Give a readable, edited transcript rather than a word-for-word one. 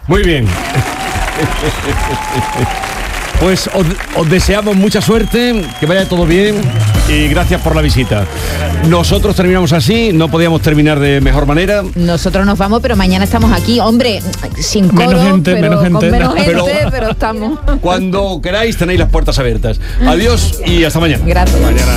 Muy bien. Pues os deseamos mucha suerte, que vaya todo bien y gracias por la visita. Nosotros terminamos así, no podíamos terminar de mejor manera. Nosotros nos vamos, pero mañana estamos aquí, hombre, sin coro, menos gente, con menos gente, pero estamos. Cuando queráis tenéis las puertas abiertas. Adiós y hasta mañana. Gracias. Mañana.